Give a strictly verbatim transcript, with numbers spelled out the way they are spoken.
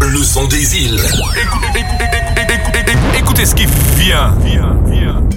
Le son des îles. Écoutez, écoutez, écoutez, écoutez, écoutez ce qui vient. Viens, viens.